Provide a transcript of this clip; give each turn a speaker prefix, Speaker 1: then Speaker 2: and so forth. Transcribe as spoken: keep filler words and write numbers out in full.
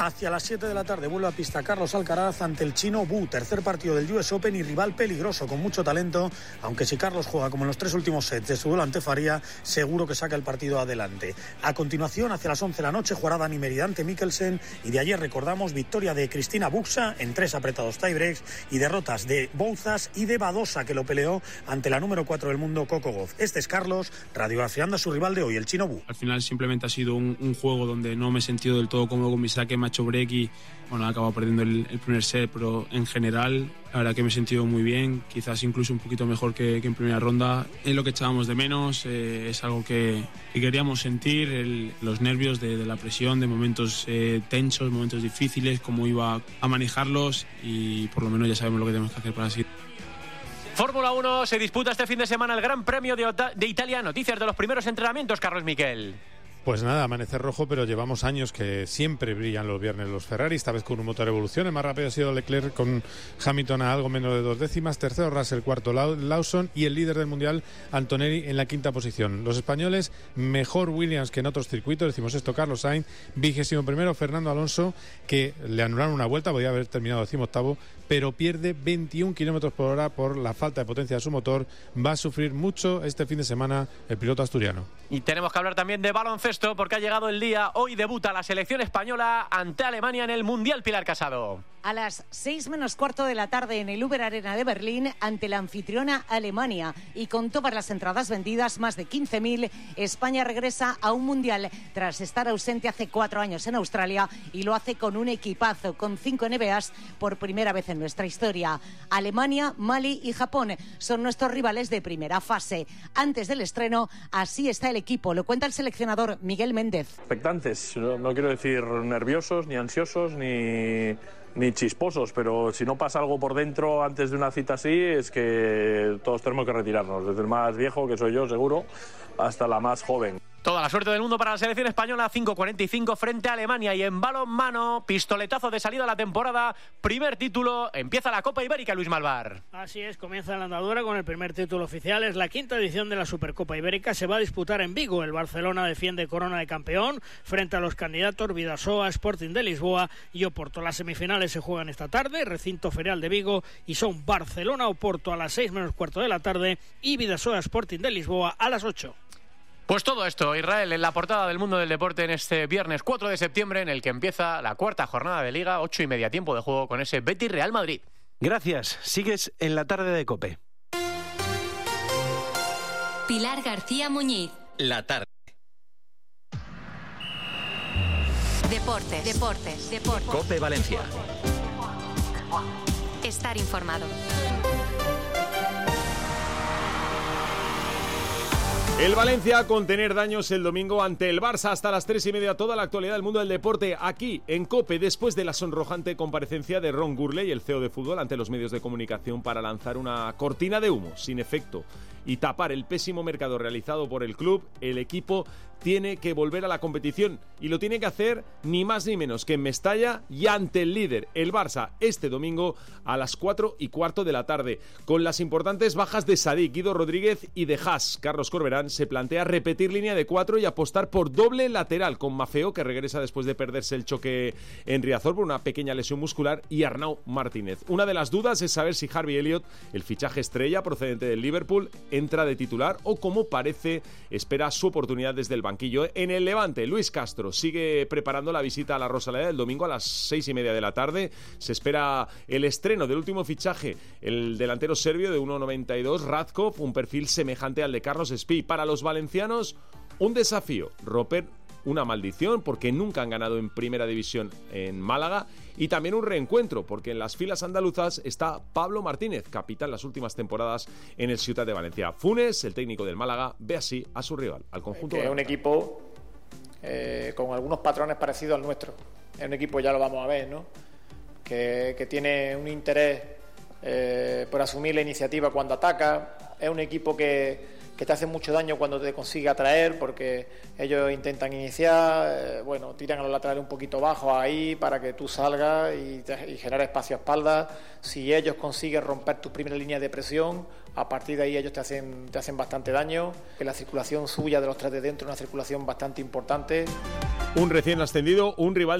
Speaker 1: Hacia las siete de la tarde vuelve a pista Carlos Alcaraz ante el chino Wu, tercer partido del U S Open y rival peligroso con mucho talento, aunque si Carlos juega como en los tres últimos sets de su duelo ante Faria, seguro que saca el partido adelante. A continuación, hacia las once de la noche, jugará Dani Merida ante Mikkelsen, y de ayer recordamos victoria de Cristina Buxa en tres apretados tiebreaks y derrotas de Bouzas y de Badosa, que lo peleó ante la número cuatro del mundo, Coco Gauff. Este es Carlos, radiografiando a su rival de hoy, el chino Wu.
Speaker 2: Al final simplemente ha sido un, un juego donde no me he sentido del todo cómodo con mi saque, me ha hecho break y bueno, he acabado perdiendo el, el primer set, pero en general la verdad que me he sentido muy bien, quizás incluso un poquito mejor que, que en primera ronda. Es lo que echábamos de menos, eh, es algo que, que queríamos sentir, el, los nervios de, de la presión, de momentos eh, tensos, momentos difíciles, cómo iba a manejarlos, y por lo menos ya sabemos lo que tenemos que hacer para seguir.
Speaker 3: Fórmula uno, se disputa este fin de semana el Gran Premio de, de Italia. Noticias de los primeros entrenamientos, Carlos Miquel.
Speaker 4: Pues nada, amanecer rojo, pero llevamos años que siempre brillan los viernes los Ferrari, esta vez con un motor Evolución. El más rápido ha sido Leclerc, con Hamilton a algo menos de dos décimas, tercero Russell, cuarto Lawson y el líder del Mundial, Antonelli, en la quinta posición. Los españoles, mejor Williams que en otros circuitos, decimos esto, Carlos Sainz, vigésimo primero, Fernando Alonso, que le anularon una vuelta, podía haber terminado decimoctavo, pero pierde veintiún kilómetros por hora por la falta de potencia de su motor. Va a sufrir mucho este fin de semana el piloto asturiano.
Speaker 3: Y tenemos que hablar también de baloncesto, porque ha llegado el día. Hoy debuta la selección española ante Alemania en el Mundial. Pilar Casado.
Speaker 5: A las seis menos cuarto de la tarde en el Uber Arena de Berlín, ante la anfitriona Alemania. Y con todas las entradas vendidas, más de quince mil, España regresa a un Mundial tras estar ausente hace cuatro años en Australia, y lo hace con un equipazo, con cinco N B As por primera vez en nuestra historia. Alemania, Mali y Japón son nuestros rivales de primera fase. Antes del estreno, así está el equipo. Lo cuenta el seleccionador Miguel Méndez.
Speaker 6: Expectantes, no, no quiero decir nerviosos, ni ansiosos, ni... ni chisposos, pero si no pasa algo por dentro antes de una cita así, es que todos tenemos que retirarnos, desde el más viejo, que soy yo seguro, hasta la más joven.
Speaker 3: Toda la suerte del mundo para la selección española. Cinco cuarenta y cinco frente a Alemania. Y en balonmano, pistoletazo de salida a la temporada, primer título, empieza la Copa Ibérica, Luis Malvar.
Speaker 7: Así es, comienza la andadura con el primer título oficial. Es la quinta edición de la Supercopa Ibérica, se va a disputar en Vigo. El Barcelona defiende corona de campeón frente a los candidatos Bidasoa, Sporting de Lisboa y Oporto. Las semifinales se juegan esta tarde, recinto ferial de Vigo, y son Barcelona-Oporto a las seis menos cuarto de la tarde y Bidasoa, Sporting de Lisboa a las ocho.
Speaker 3: Pues todo esto, Israel, en la portada del Mundo del Deporte en este viernes cuatro de septiembre, en el que empieza la cuarta jornada de Liga, ocho y media tiempo de juego con ese Betis Real Madrid.
Speaker 8: Gracias, sigues en la tarde de COPE.
Speaker 9: Pilar García Muñiz.
Speaker 8: La tarde.
Speaker 9: Deportes, deportes, deportes.
Speaker 8: COPE Valencia.
Speaker 9: Estar informado.
Speaker 10: El Valencia con tener daños el domingo ante el Barça hasta las tres y media. Toda la actualidad del mundo del deporte aquí en COPE, después de la sonrojante comparecencia de Ron Gurley, el C E O de fútbol, ante los medios de comunicación para lanzar una cortina de humo sin efecto y tapar el pésimo mercado realizado por el club. El equipo tiene que volver a la competición y lo tiene que hacer ni más ni menos que en Mestalla y ante el líder, el Barça, este domingo a las cuatro y cuarto de la tarde. Con las importantes bajas de Sadik, Guido Rodríguez y de Haas, Carlos Corberán se plantea repetir línea de cuatro y apostar por doble lateral con Maffeo, que regresa después de perderse el choque en Riazor por una pequeña lesión muscular, y Arnau Martínez. Una de las dudas es saber si Harvey Elliott, el fichaje estrella procedente del Liverpool, entra de titular o, como parece, espera su oportunidad desde el banquillo. En el Levante, Luis Castro sigue preparando la visita a la Rosaleda el domingo a las seis y media de la tarde. Se espera el estreno del último fichaje, el delantero serbio de uno noventa y dos, Radkov, un perfil semejante al de Carlos Espí. Para los valencianos, un desafío, romper una maldición, porque nunca han ganado en primera división en Málaga, y también un reencuentro, porque en las filas andaluzas está Pablo Martínez, capitán las últimas temporadas en el Ciutat de Valencia. Funes, el técnico del Málaga, ve así a su rival, al conjunto.
Speaker 11: Que es un equipo eh, con algunos patrones parecidos al nuestro. Es un equipo, ya lo vamos a ver, ¿no? Que, que tiene un interés eh, por asumir la iniciativa cuando ataca. Es un equipo que que te hace mucho daño cuando te consigue atraer, porque ellos intentan iniciar, eh, bueno, tiran a los laterales un poquito bajos ahí para que tú salgas y, te, y generes espacio a espaldas. Si ellos consiguen romper tu primera línea de presión, a partir de ahí ellos te hacen, te hacen bastante daño. Que la circulación suya de los tres de dentro es una circulación bastante importante.
Speaker 10: Un recién ascendido, un rival